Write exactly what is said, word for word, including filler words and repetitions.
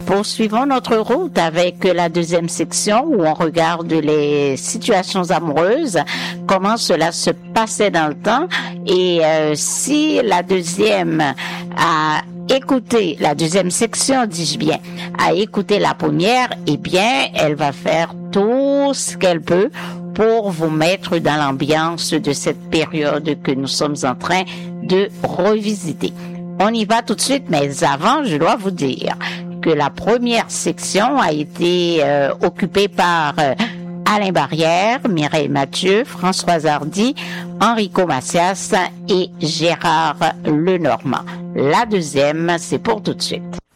poursuivons notre route avec la deuxième section où on regarde les situations amoureuses, comment cela se passait dans le temps et euh, si la deuxième a écouté, la deuxième section, dis-je bien, a écouté la première, eh bien, elle va faire tout ce qu'elle peut pour vous mettre dans l'ambiance de cette période que nous sommes en train de revisiter. On y va tout de suite, mais avant, je dois vous dire que la première section a été euh, occupée par euh, Alain Barrière, Mireille Mathieu, Françoise Hardy, Enrico Macias et Gérard Lenormand. La deuxième, c'est pour tout de suite.